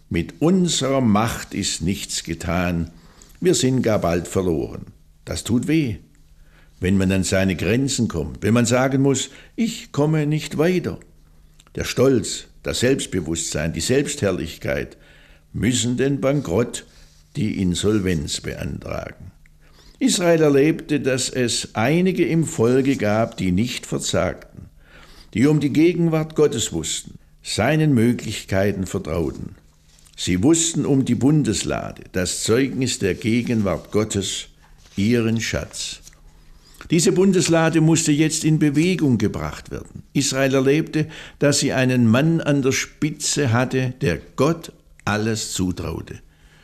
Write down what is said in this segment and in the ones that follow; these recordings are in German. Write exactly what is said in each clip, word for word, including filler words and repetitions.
Mit unserer Macht ist nichts getan, wir sind gar bald verloren. Das tut weh, wenn man an seine Grenzen kommt, wenn man sagen muss, ich komme nicht weiter. Der Stolz, das Selbstbewusstsein, die Selbstherrlichkeit müssen den Bankrott, die Insolvenz beantragen. Israel erlebte, dass es einige im Volke gab, die nicht verzagten, die um die Gegenwart Gottes wussten, seinen Möglichkeiten vertrauten. Sie wussten um die Bundeslade, das Zeugnis der Gegenwart Gottes, ihren Schatz. Diese Bundeslade musste jetzt in Bewegung gebracht werden. Israel erlebte, dass sie einen Mann an der Spitze hatte, der Gott alles zutraute.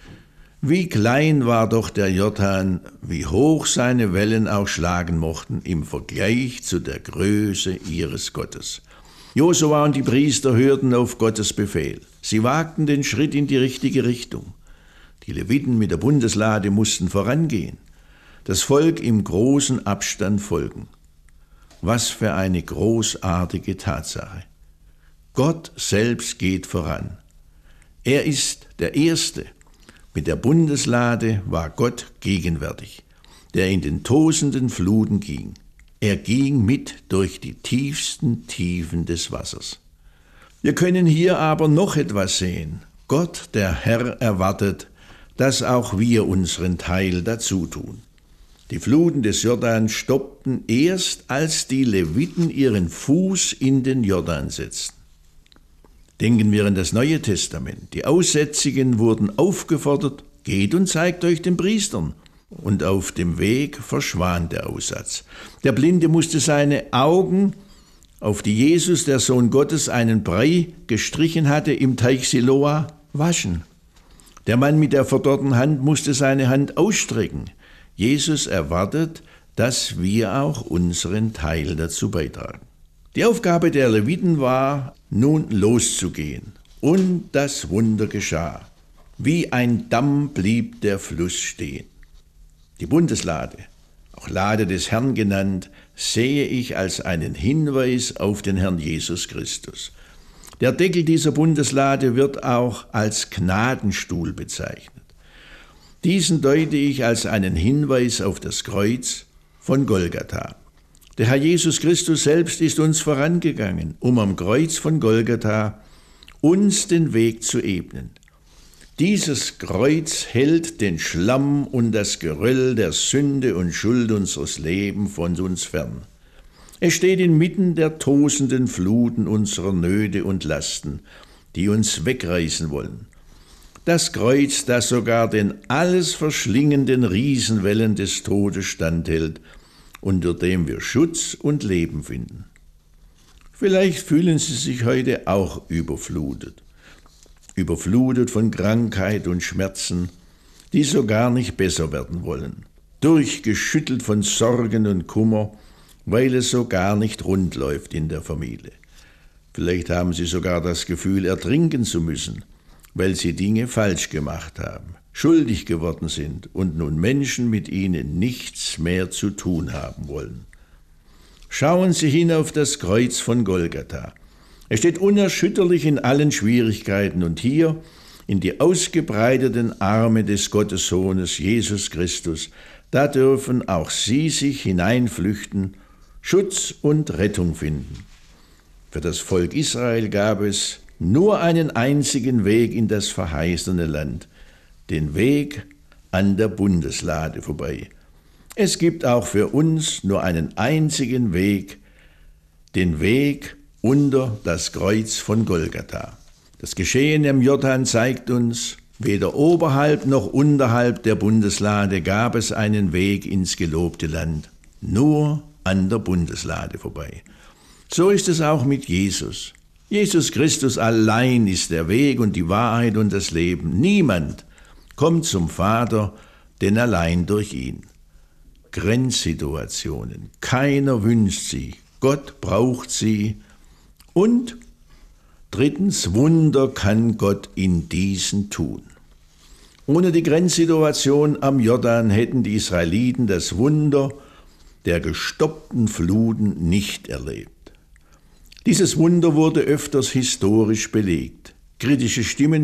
Wie klein war doch der Jordan, wie hoch seine Wellen auch schlagen mochten im Vergleich zu der Größe ihres Gottes. Josua und die Priester hörten auf Gottes Befehl. Sie wagten den Schritt in die richtige Richtung. Die Leviten mit der Bundeslade mussten vorangehen, das Volk im großen Abstand folgen. Was für eine großartige Tatsache. Gott selbst geht voran. Er ist der Erste. Mit der Bundeslade war Gott gegenwärtig, der in den tosenden Fluten ging. Er ging mit durch die tiefsten Tiefen des Wassers. Wir können hier aber noch etwas sehen. Gott, der Herr, erwartet, dass auch wir unseren Teil dazu tun. Die Fluten des Jordan stoppten erst, als die Leviten ihren Fuß in den Jordan setzten. Denken wir an das Neue Testament. Die Aussätzigen wurden aufgefordert, geht und zeigt euch den Priestern. Und auf dem Weg verschwand der Aussatz. Der Blinde musste seine Augen, auf die Jesus, der Sohn Gottes, einen Brei gestrichen hatte, im Teich Siloa waschen. Der Mann mit der verdorrten Hand musste seine Hand ausstrecken. Jesus erwartet, dass wir auch unseren Teil dazu beitragen. Die Aufgabe der Leviten war, nun loszugehen. Und das Wunder geschah. Wie ein Damm blieb der Fluss stehen. Die Bundeslade, auch Lade des Herrn genannt, sehe ich als einen Hinweis auf den Herrn Jesus Christus. Der Deckel dieser Bundeslade wird auch als Gnadenstuhl bezeichnet. Diesen deute ich als einen Hinweis auf das Kreuz von Golgatha. Der Herr Jesus Christus selbst ist uns vorangegangen, um am Kreuz von Golgatha uns den Weg zu ebnen. Dieses Kreuz hält den Schlamm und das Geröll der Sünde und Schuld unseres Lebens von uns fern. Es steht inmitten der tosenden Fluten unserer Nöte und Lasten, die uns wegreißen wollen. Das Kreuz, das sogar den alles verschlingenden Riesenwellen des Todes standhält, unter dem wir Schutz und Leben finden. Vielleicht fühlen Sie sich heute auch überflutet. Überflutet von Krankheit und Schmerzen, die so gar nicht besser werden wollen. Durchgeschüttelt von Sorgen und Kummer, weil es so gar nicht rund läuft in der Familie. Vielleicht haben Sie sogar das Gefühl, ertrinken zu müssen, weil Sie Dinge falsch gemacht haben, schuldig geworden sind und nun Menschen mit Ihnen nichts mehr zu tun haben wollen. Schauen Sie hin auf das Kreuz von Golgatha. Es steht unerschütterlich in allen Schwierigkeiten und hier in die ausgebreiteten Arme des Gottessohnes Jesus Christus, da dürfen auch Sie sich hineinflüchten, Schutz und Rettung finden. Für das Volk Israel gab es nur einen einzigen Weg in das verheißene Land, den Weg an der Bundeslade vorbei. Es gibt auch für uns nur einen einzigen Weg, den Weg unter das Kreuz von Golgatha. Das Geschehen im Jordan zeigt uns, weder oberhalb noch unterhalb der Bundeslade gab es einen Weg ins gelobte Land, nur an der Bundeslade vorbei. So ist es auch mit Jesus. Jesus Christus allein ist der Weg und die Wahrheit und das Leben. Niemand kommt zum Vater, denn allein durch ihn. Grenzsituationen. Keiner wünscht sie. Gott braucht sie. Und drittens, Wunder kann Gott in diesen tun. Ohne die Grenzsituation am Jordan hätten die Israeliten das Wunder der gestoppten Fluten nicht erlebt. Dieses Wunder wurde öfters historisch belegt. Kritische Stimmen